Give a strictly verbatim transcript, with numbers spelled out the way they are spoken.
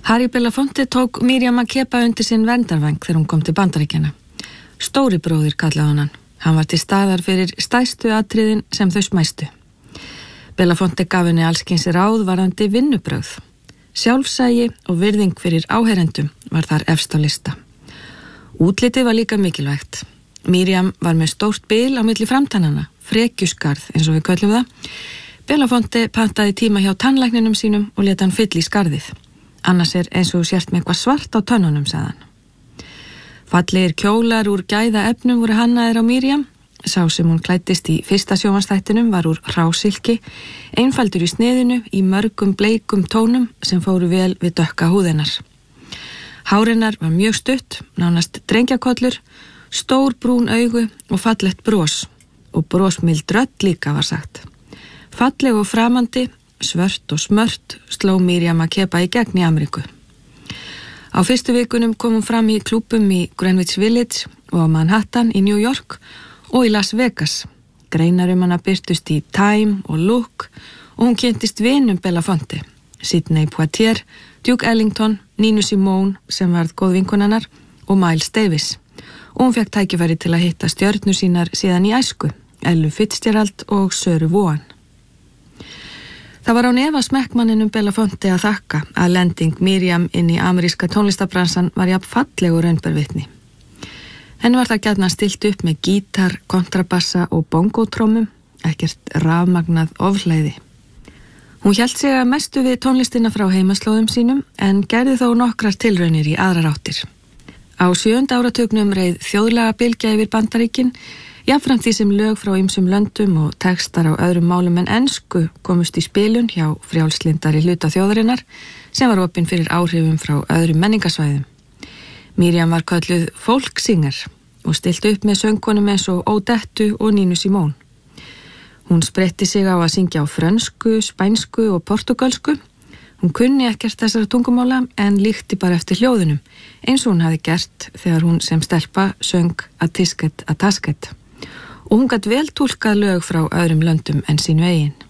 Harry Belafonte tók Miriam Makeba undir sinn verndarvæng þegar hún kom til Bandaríkjanna. Stóri bróðir kallaði hann. Hann var til staðar fyrir stærstu atriðin sem þau smæstu. Belafonte gaf henni allskyns ráð varðandi vinnubrögð. Sjálfsægi og virðing fyrir áheyrendum var þar efst á lista. Útlitið var líka mikilvægt. Miriam var með stórt bil á milli framtannana, frekjuskarð eins og við köllum það. Belafonte pantaði tíma hjá tannlækninum sínum og lét hann fylla í skarðið. Annars er eins og sért með eitthvað svart á tönnunum, sagði hann. Fallegir kjólar úr gæða efnum voru hannaðir á Miriam. Sá sem hún klæddist í fyrsta sjónvarpsþættinum var úr hrásilki, einfaldur í sniðinu í mörgum bleikum tónum sem fóru vel við dökka húðinnar. Hárinnar var mjög stutt, nánast drengjakollur, stór brún augu og fallegt bros, og brosmild rödd líka var sagt. Falleg og framandi, svört og smört sló Miriam Makeba í gegn í Ameríku. Á fyrstu vikunum kom hún fram í klúbbum í Greenwich Village og á Manhattan í New York og í Las Vegas. Greinar um hana birtust í Time og Look og hún kynntist vinum Belafonte, Sidney Poitier, Duke Ellington, Nina Simone sem varð góð vinkonannar og Miles Davis. Og hún fekk tækifæri til að hitta stjörnur sínar síðan í æsku, Ellu Fitzgerald og Söru Vaughan. Það var án efa smekkmanninum Belafonte að þakka að lending Miriam inn í ameríska tónlistabransan var jafn falleg og raun ber vitni. Henni var það gjarnan stilt upp með gítar, kontrabassa og bongótrómum, ekkert rafmagnað ofhleiði. Hún hélt sig að mestu við tónlistina frá heimaslóðum sínum en gerði þó nokkrar tilraunir í aðrar áttir. Á sjöunda áratugnum reið þjóðlega bylgja yfir Bandaríkin, jafnframt því sem lög frá ýmsum löndum og textar á öðrum málum en ensku komust í spilun hjá frjálslindari hluta þjóðarinnar sem var opinn fyrir áhrifum frá öðrum menningasvæðum. Miriam var kölluð folksinger og stilt upp með söngkonum eins og Odettu og Nina Simone. Hún spretti sig á að syngja á frönsku, spænsku og portugalsku. Hún kunni ekkert þessara tungumála en líkti bara eftir hljóðunum, eins og hún hafi gert þegar hún sem stelpa söng A Tisket A Tasket. Og hún gat vel túlkað lög frá öðrum löndum en sínu eigin.